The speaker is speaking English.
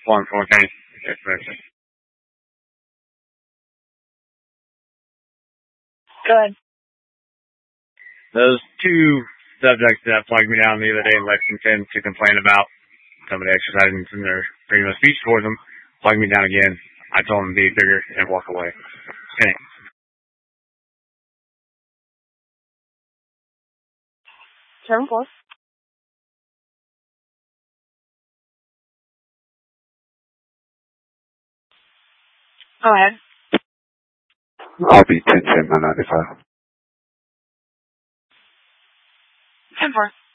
1-4, thanks. Go ahead. Those two subjects that flagged me down the other day in Lexington to complain about somebody exercising in their freedom of speech towards them, flagged me down again. I told them to be bigger and walk away. Thanks. Term 4. Go ahead. I'll be 10-10 on 95. 10-4.